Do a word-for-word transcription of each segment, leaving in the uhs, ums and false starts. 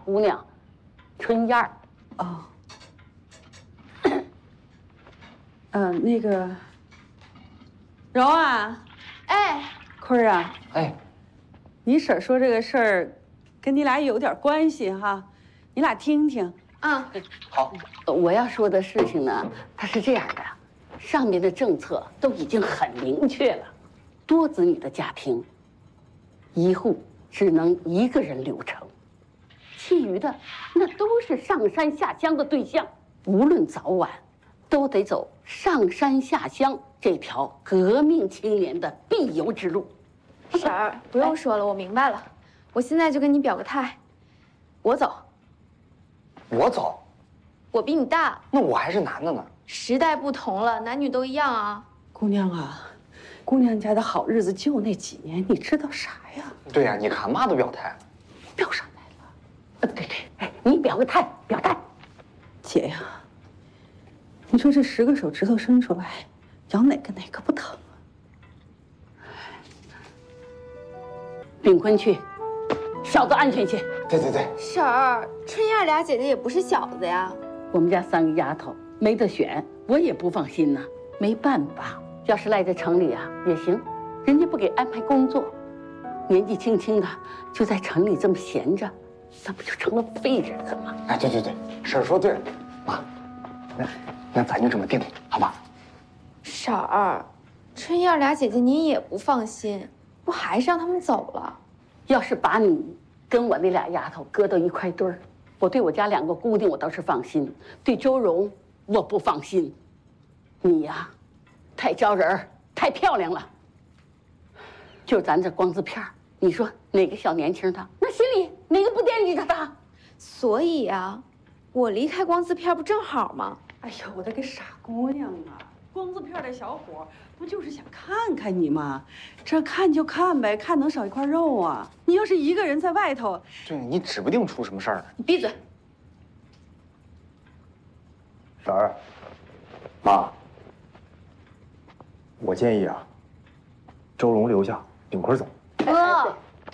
姑娘，春燕儿。 哦。嗯、呃，那个，柔啊， 哎， 坤儿啊， 哎， 你婶儿说这个事儿，跟你俩有点关系哈，你俩听听。 嗯， 好。 我要说的事情呢，它是这样的，上面的政策都已经很明确了，多子女的家庭，一户只能一个人留成，其余的那都是上山下乡的对象，无论早晚，都得走上山下乡这条革命青年的必由之路。 婶儿，不用说了，我明白了，我现在就跟你表个态，我走。 我走？ 我比你大， 那我还是男的呢。 时代不同了，男女都一样啊。 姑娘啊，姑娘家的好日子就那几年，你知道啥呀？ 对呀、啊，你看妈都表态了， 表啥态了？ 呃，对对，哎，你表个态，表态。 姐呀，你说这十个手指头伸出来，咬哪个哪个不疼啊？ 秉坤去，小子安全些。 对对对， 婶儿，春燕俩姐姐也不是小子呀。 我们家三个丫头没得选，我也不放心呐。没办法，要是赖在城里啊也行，人家不给安排工作，年纪轻轻的就在城里这么闲着，那不就成了废人了吗？ 哎，对对对，婶儿说对了，妈，那那咱就这么定了，好吧？ 婶儿，春燕俩姐姐您也不放心，不还是让他们走了？ 要是把你跟我那俩丫头搁到一块堆儿，我对我家两个姑娘我倒是放心，对周荣我不放心。你呀，太招人儿，太漂亮了。就咱这光字片儿，你说哪个小年轻的那心里哪个不惦记着他？ 所以呀，我离开光字片不正好吗？ 哎呀，我的个傻姑娘啊！光字片的小伙不就是想看看你吗？这看就看呗，看能少一块肉啊！你要是一个人在外头， 对，你指不定出什么事儿呢。 你闭嘴！ 婶儿，妈，我建议啊，周荣留下，秉坤走。 哥，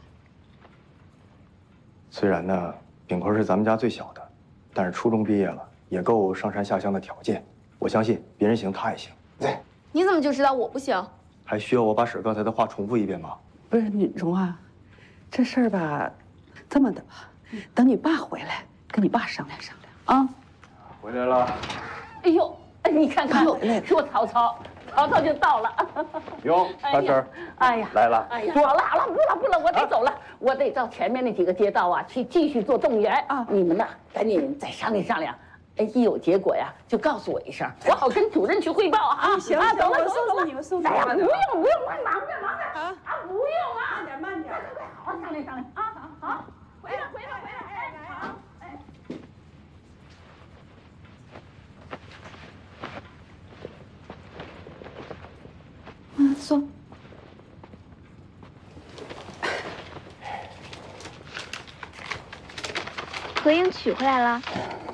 虽然呢，秉坤是咱们家最小的，但是初中毕业了，也够上山下乡的条件。我相信别人行，他也行。 对， 你怎么就知道我不行？ 还需要我把婶刚才的话重复一遍吗？ 不是你荣啊，这事儿吧，这么的吧，等你爸回来，跟你爸商量商量啊。 回来了。 哎呦，哎，你看看，说曹操，曹操就到了。 哟，大婶儿， 哎呀， 来了。 哎呀，好了好了，不了不了，我得走了，我得到前面那几个街道啊去继续做动员啊。你们呐，赶紧再商量商量。哎，一有结果呀，就告诉我一声，我好跟主任去汇报啊。 行啊，走了我走了走了。 送送你，我送送你。 哎呀，不用不用，忙忙着忙着啊啊，不用啊， 慢点慢点， 快快好好商量商量啊，好好，回来回来回来，哎好，哎。 嗯，坐。合影取回来了。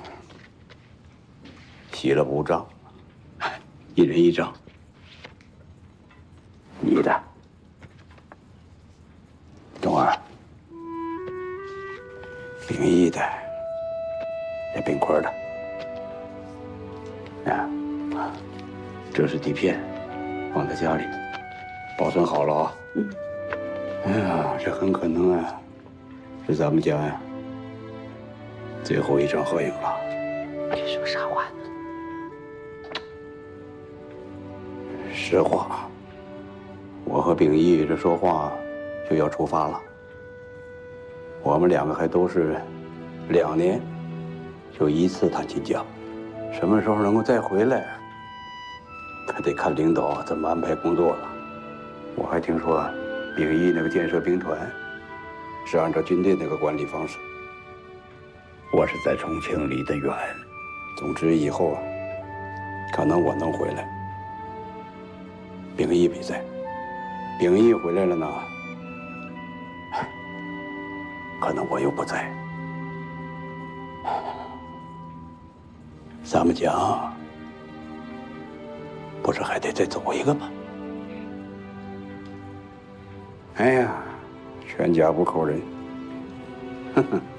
洗了五张，一人一张。你的，冬儿，秉义的，也秉坤的。啊，这是底片，放在家里，保存好了啊。嗯。哎呀，这很可能啊，是咱们家呀最后一张合影了。 你说啥话呢？ 实话，我和秉义这说话就要出发了。我们两个还都是两年就一次探亲假，什么时候能够再回来，可得看领导怎么安排工作了。我还听说，秉义那个建设兵团是按照军队那个管理方式，我是在重庆，离得远。总之以后可能我能回来。秉义比赛，秉义回来了呢，可能我又不在。咱们家不是还得再走一个吗？哎呀，全家不扣人。哼哼。